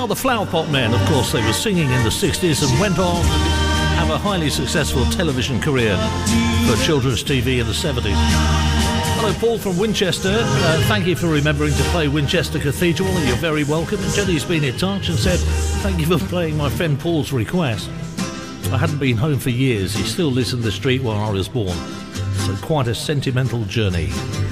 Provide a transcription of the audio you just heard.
Now the Flower Pot Men, of course, they were singing in the 60s and went on to have a highly successful television career for children's TV in the 70s. Hello, Paul from Winchester. Thank you for remembering to play Winchester Cathedral. You're very welcome. And Jenny's been in touch and said, thank you for playing my friend Paul's request. I hadn't been home for years. He still lives in the street where I was born. So quite a sentimental journey.